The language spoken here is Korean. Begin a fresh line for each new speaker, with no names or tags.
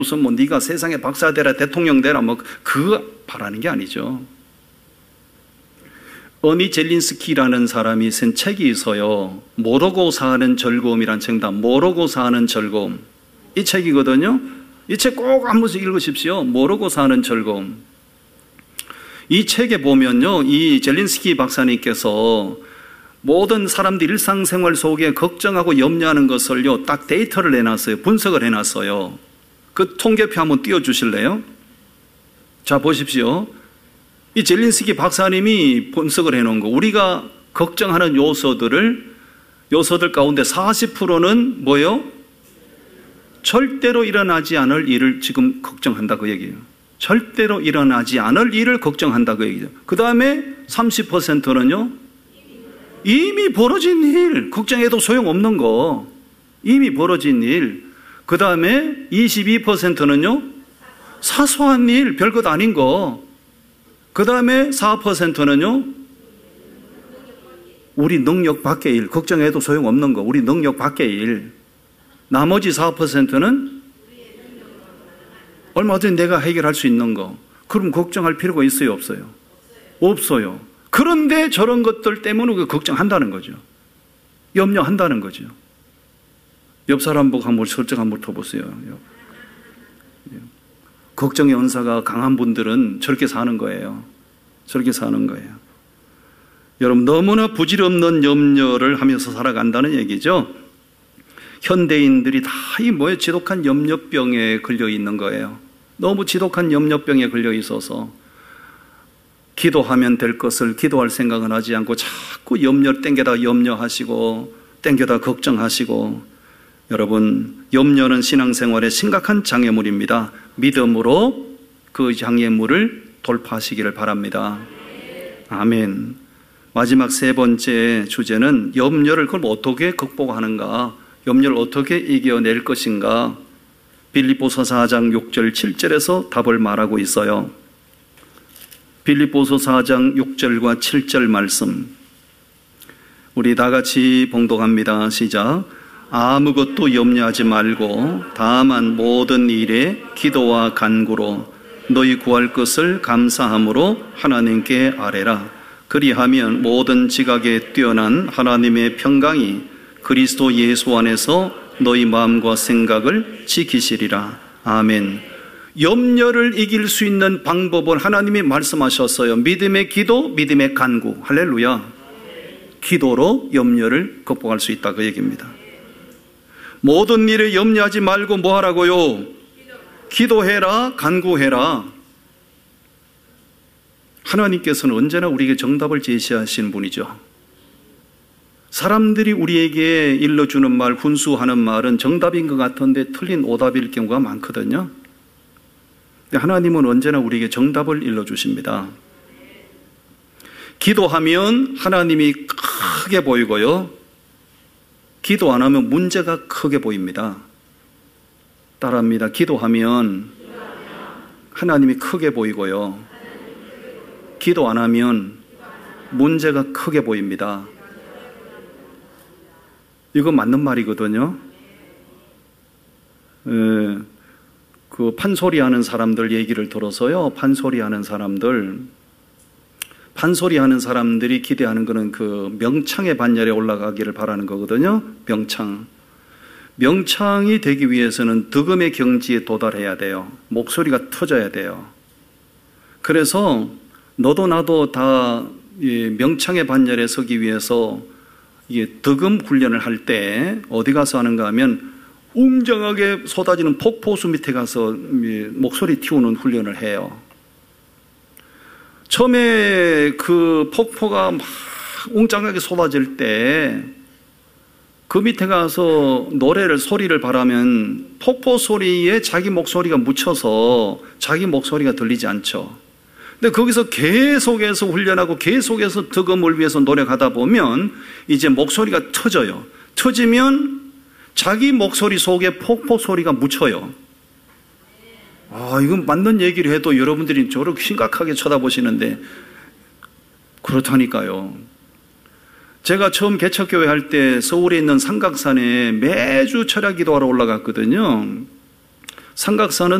무슨 뭐 네가 세상에 박사 되라, 대통령 되라, 뭐 그거 바라는 게 아니죠. 어니 젤린스키라는 사람이 쓴 책이 있어요. 모르고 사는 즐거움이란 책입니다. 모르고 사는 즐거움. 이 책이거든요. 이 책 꼭 한 번씩 읽으십시오. 모르고 사는 즐거움. 이 책에 보면요, 이 젤린스키 박사님께서 모든 사람들 일상생활 속에 걱정하고 염려하는 것을요, 딱 데이터를 내놨어요. 분석을 해놨어요. 그 통계표 한번 띄워주실래요? 자, 보십시오. 이 젤린스키 박사님이 분석을 해놓은 거, 우리가 걱정하는 요소들 가운데 40%는 뭐예요? 절대로 일어나지 않을 일을 지금 걱정한다, 그 얘기예요. 절대로 일어나지 않을 일을 걱정한다, 그 얘기죠. 그 다음에 30%는요, 이미 벌어진 일, 걱정해도 소용없는 거, 이미 벌어진 일. 그 다음에 22%는요, 사소한 일, 별것 아닌 거. 그 다음에 4%는요, 우리 능력 밖의 일, 걱정해도 소용없는 거, 우리 능력 밖의 일. 나머지 4%는 얼마든지 내가 해결할 수 있는 거. 그럼 걱정할 필요가 있어요, 없어요? 없어요. 그런데 저런 것들 때문에 걱정한다는 거죠. 염려한다는 거죠. 옆 사람 보고 한번 설정 한번 붙어보세요. 걱정의 은사가 강한 분들은 저렇게 사는 거예요. 저렇게 사는 거예요. 여러분, 너무나 부질없는 염려를 하면서 살아간다는 얘기죠. 현대인들이 다 이 뭐에 지독한 염려병에 걸려 있는 거예요. 너무 지독한 염려병에 걸려 있어서 기도하면 될 것을 기도할 생각은 하지 않고 자꾸 땡겨다 염려하시고 땡겨다 걱정하시고. 여러분, 염려는 신앙생활의 심각한 장애물입니다. 믿음으로 그 장애물을 돌파하시기를 바랍니다. 아멘. 마지막 세 번째 주제는 염려를 그럼 어떻게 극복하는가, 염려를 어떻게 이겨낼 것인가. 빌립보서 4장 6절 7절에서 답을 말하고 있어요. 빌립보서 4장 6절과 7절 말씀 우리 다 같이 봉독합니다. 시작. 아무것도 염려하지 말고 다만 모든 일에 기도와 간구로 너희 구할 것을 감사함으로 하나님께 아뢰라. 그리하면 모든 지각에 뛰어난 하나님의 평강이 그리스도 예수 안에서 너희 마음과 생각을 지키시리라. 아멘. 염려를 이길 수 있는 방법을 하나님이 말씀하셨어요. 믿음의 기도, 믿음의 간구. 할렐루야. 기도로 염려를 극복할 수 있다, 그 얘기입니다. 모든 일에 염려하지 말고 뭐 하라고요? 기도해라, 간구해라. 하나님께서는 언제나 우리에게 정답을 제시하시는 분이죠. 사람들이 우리에게 일러주는 말, 훈수하는 말은 정답인 것 같은데 틀린 오답일 경우가 많거든요. 하나님은 언제나 우리에게 정답을 일러주십니다. 기도하면 하나님이 크게 보이고요, 기도 안 하면 문제가 크게 보입니다. 따라합니다. 기도하면 하나님이 크게 보이고요, 기도 안 하면 문제가 크게 보입니다. 이거 맞는 말이거든요. 그 판소리 하는 사람들 얘기를 들어서요, 판소리 하는 사람들이 기대하는 거는 그 명창의 반열에 올라가기를 바라는 거거든요. 명창이 되기 위해서는 득음의 경지에 도달해야 돼요. 목소리가 터져야 돼요. 그래서 너도 나도 다 명창의 반열에 서기 위해서 득음 훈련을 할 때 어디 가서 하는가 하면 웅장하게 쏟아지는 폭포수 밑에 가서 목소리 틔우는 훈련을 해요. 처음에 그 폭포가 막 웅장하게 쏟아질 때 그 밑에 가서 소리를 바라면 폭포 소리에 자기 목소리가 묻혀서 자기 목소리가 들리지 않죠. 근데 거기서 계속해서 훈련하고 계속해서 득음을 위해서 노력하다 보면 이제 목소리가 터져요. 터지면 자기 목소리 속에 폭포 소리가 묻혀요. 이건 맞는 얘기를 해도 여러분들이 저를 심각하게 쳐다보시는데 그렇다니까요. 제가 처음 개척교회 할 때 서울에 있는 삼각산에 매주 철야 기도하러 올라갔거든요. 삼각사는